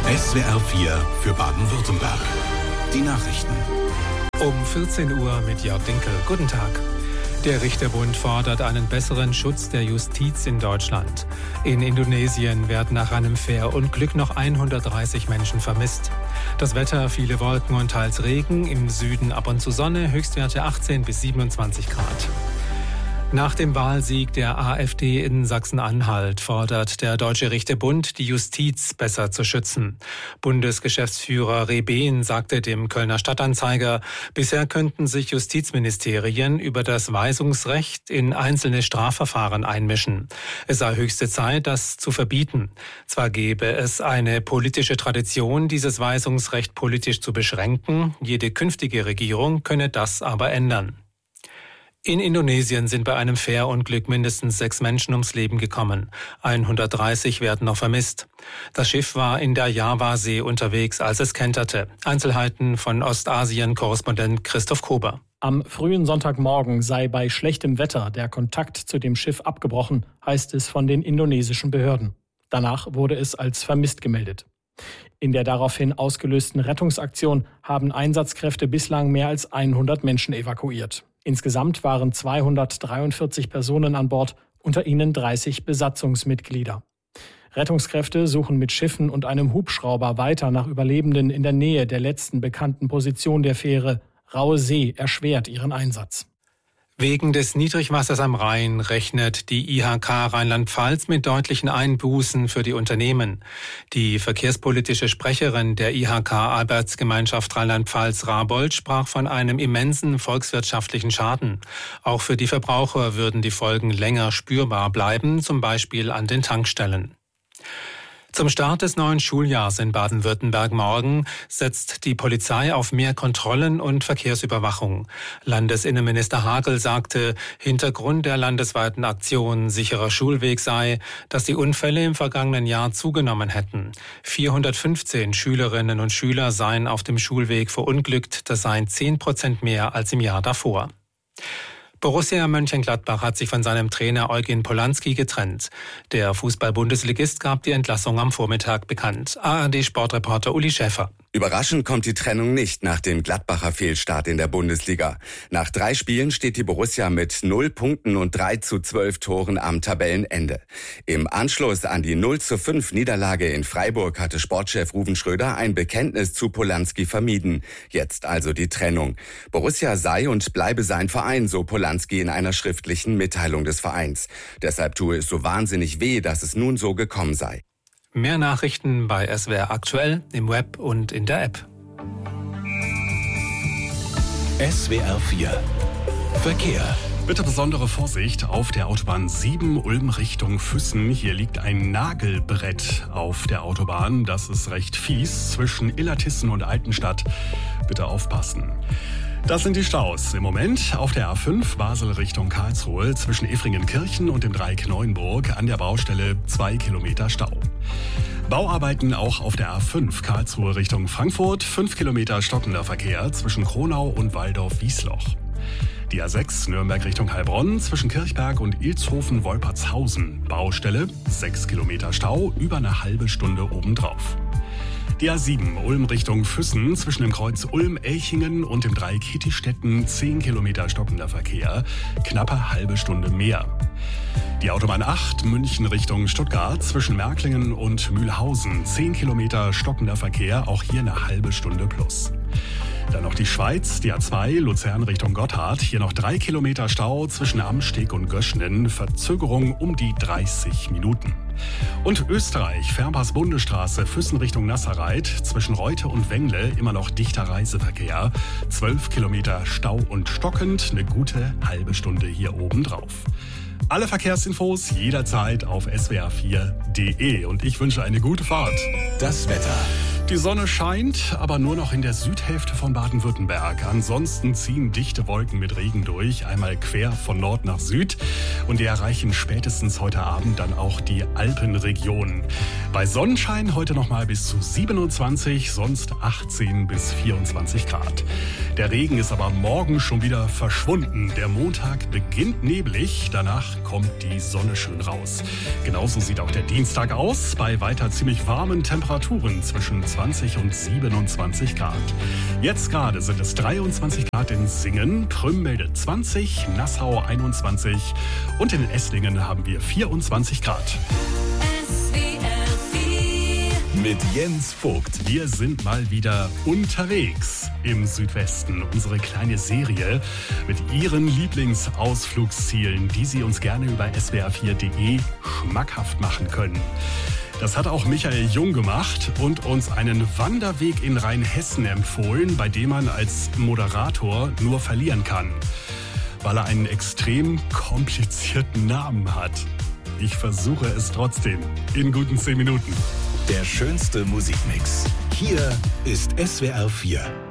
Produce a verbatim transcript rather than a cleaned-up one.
S W R vier für Baden-Württemberg. Die Nachrichten. Um vierzehn Uhr mit Jörg Dinkel. Guten Tag. Der Richterbund fordert einen besseren Schutz der Justiz in Deutschland. In Indonesien werden nach einem Fährunglück noch hundertdreißig Menschen vermisst. Das Wetter, viele Wolken und teils Regen, im Süden ab und zu Sonne, Höchstwerte achtzehn bis siebenundzwanzig Grad. Nach dem Wahlsieg der AfD in Sachsen-Anhalt fordert der Deutsche Richterbund, die Justiz besser zu schützen. Bundesgeschäftsführer Rebehn sagte dem Kölner Stadtanzeiger, bisher könnten sich Justizministerien über das Weisungsrecht in einzelne Strafverfahren einmischen. Es sei höchste Zeit, das zu verbieten. Zwar gäbe es eine politische Tradition, dieses Weisungsrecht politisch zu beschränken, jede künftige Regierung könne das aber ändern. In Indonesien sind bei einem Fährunglück mindestens sechs Menschen ums Leben gekommen. hundertdreißig werden noch vermisst. Das Schiff war in der Javasee unterwegs, als es kenterte. Einzelheiten von Ostasien-Korrespondent Christoph Kober. Am frühen Sonntagmorgen sei bei schlechtem Wetter der Kontakt zu dem Schiff abgebrochen, heißt es von den indonesischen Behörden. Danach wurde es als vermisst gemeldet. In der daraufhin ausgelösten Rettungsaktion haben Einsatzkräfte bislang mehr als hundert Menschen evakuiert. Insgesamt waren zweihundertdreiundvierzig Personen an Bord, unter ihnen dreißig Besatzungsmitglieder. Rettungskräfte suchen mit Schiffen und einem Hubschrauber weiter nach Überlebenden in der Nähe der letzten bekannten Position der Fähre. Raue See erschwert ihren Einsatz. Wegen des Niedrigwassers am Rhein rechnet die I H K Rheinland-Pfalz mit deutlichen Einbußen für die Unternehmen. Die verkehrspolitische Sprecherin der I H K Arbeitsgemeinschaft Rheinland-Pfalz Rabold sprach von einem immensen volkswirtschaftlichen Schaden. Auch für die Verbraucher würden die Folgen länger spürbar bleiben, zum Beispiel an den Tankstellen. Zum Start des neuen Schuljahrs in Baden-Württemberg morgen setzt die Polizei auf mehr Kontrollen und Verkehrsüberwachung. Landesinnenminister Hagel sagte, Hintergrund der landesweiten Aktion Sicherer Schulweg sei, dass die Unfälle im vergangenen Jahr zugenommen hätten. vierhundertfünfzehn Schülerinnen und Schüler seien auf dem Schulweg verunglückt, das seien zehn Prozent mehr als im Jahr davor. Borussia Mönchengladbach hat sich von seinem Trainer Eugen Polanski getrennt. Der Fußball-Bundesligist gab die Entlassung am Vormittag bekannt. A R D-Sportreporter Uli Schäfer. Überraschend kommt die Trennung nicht nach dem Gladbacher Fehlstart in der Bundesliga. Nach drei Spielen steht die Borussia mit null Punkten und drei zu zwölf Toren am Tabellenende. Im Anschluss an die null zu fünf Niederlage in Freiburg hatte Sportchef Ruven Schröder ein Bekenntnis zu Polanski vermieden. Jetzt also die Trennung. Borussia sei und bleibe sein Verein, so Polanski in einer schriftlichen Mitteilung des Vereins. Deshalb tue es so wahnsinnig weh, dass es nun so gekommen sei. Mehr Nachrichten bei S W R aktuell, im Web und in der App. S W R vier Verkehr. Bitte besondere Vorsicht auf der Autobahn sieben Ulm Richtung Füssen. Hier liegt ein Nagelbrett auf der Autobahn. Das ist recht fies zwischen Illertissen und Altenstadt. Bitte aufpassen. Das sind die Staus im Moment auf der A fünf Basel Richtung Karlsruhe zwischen Efringenkirchen und dem Dreieck Neuenburg an der Baustelle zwei Kilometer Stau. Bauarbeiten auch auf der A fünf Karlsruhe Richtung Frankfurt, fünf Kilometer stockender Verkehr zwischen Kronau und Waldorf-Wiesloch. Die A sechs Nürnberg Richtung Heilbronn zwischen Kirchberg und Ilshofen-Wolpertshausen. Baustelle, sechs Kilometer Stau, über eine halbe Stunde obendrauf. Die A sieben Ulm Richtung Füssen zwischen dem Kreuz Ulm-Elchingen und dem Dreieck Hittistetten zehn Kilometer stockender Verkehr, knappe halbe Stunde mehr. Die Autobahn acht München Richtung Stuttgart zwischen Märklingen und Mühlhausen zehn Kilometer stockender Verkehr, auch hier eine halbe Stunde plus. Dann noch die Schweiz, die A zwei Luzern Richtung Gotthard, hier noch drei Kilometer Stau zwischen Amsteg und Göschnen, Verzögerung um die dreißig Minuten. Und Österreich, Fernpass-Bundesstraße, Füssen Richtung Nasserreit, zwischen Reute und Wengle immer noch dichter Reiseverkehr, zwölf Kilometer Stau und stockend, eine gute halbe Stunde hier oben drauf. Alle Verkehrsinfos jederzeit auf S W R vier Punkt D E und ich wünsche eine gute Fahrt. Das Wetter. Die Sonne scheint, aber nur noch in der Südhälfte von Baden-Württemberg. Ansonsten ziehen dichte Wolken mit Regen durch, einmal quer von Nord nach Süd. Und die erreichen spätestens heute Abend dann auch die Alpenregion. Bei Sonnenschein heute noch mal bis zu siebenundzwanzig, sonst achtzehn bis vierundzwanzig Grad. Der Regen ist aber morgen schon wieder verschwunden. Der Montag beginnt neblig, danach kommt die Sonne schön raus. Genauso sieht auch der Dienstag aus, bei weiter ziemlich warmen Temperaturen zwischen zwanzig und siebenundzwanzig Grad. Jetzt gerade sind es dreiundzwanzig Grad in Singen, Prüm meldet zwanzig, Nassau einundzwanzig und in Esslingen haben wir vierundzwanzig Grad. Mit Jens Vogt. Wir sind mal wieder unterwegs im Südwesten. Unsere kleine Serie mit Ihren Lieblingsausflugszielen, die Sie uns gerne über s w r vier punkt de schmackhaft machen können. Das hat auch Michael Jung gemacht und uns einen Wanderweg in Rheinhessen empfohlen, bei dem man als Moderator nur verlieren kann, weil er einen extrem komplizierten Namen hat. Ich versuche es trotzdem in guten zehn Minuten. Der schönste Musikmix. Hier ist S W R vier.